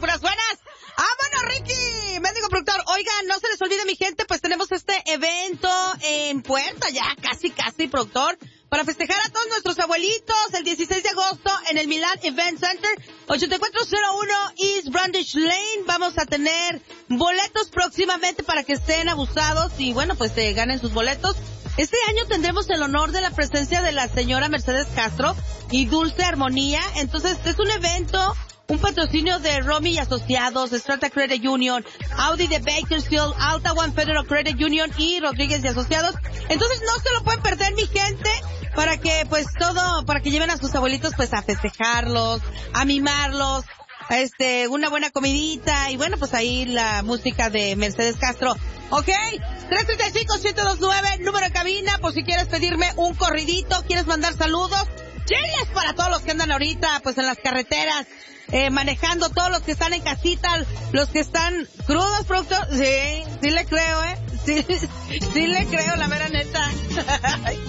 puras buenas. ¡Vámonos, Ricky! Médico productor. Oigan, no se les olvide, mi gente, pues tenemos este evento en puerta ya, casi, productor, para festejar a todos nuestros abuelitos el 16 de agosto en el Milan Event Center, 8401 East Brandish Lane. Vamos a tener boletos próximamente para que estén abusados y, bueno, pues ganen sus boletos. Este año tendremos el honor de la presencia de la señora Mercedes Castro y Dulce Armonía. Entonces, es un evento, un patrocinio de Romy y Asociados, Strata Credit Union, Audi de Bakersfield, Alta One Federal Credit Union y Rodríguez y Asociados. Entonces, no se lo pueden perder, mi gente, para que, pues, para que lleven a sus abuelitos, pues, a festejarlos, a mimarlos, una buena comidita y, bueno, pues ahí la música de Mercedes Castro. ¿Ok? 335-729, número de cabina, por si quieres pedirme un corridito, quieres mandar saludos. Chiles para todos los que andan ahorita, pues, en las carreteras, manejando, todos los que están en casita, los que están crudos, productor. Sí le creo, sí le creo, la mera neta.